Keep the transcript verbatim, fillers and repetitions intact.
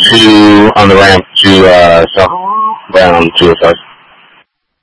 to on the ramp to uh, southbound two oh five.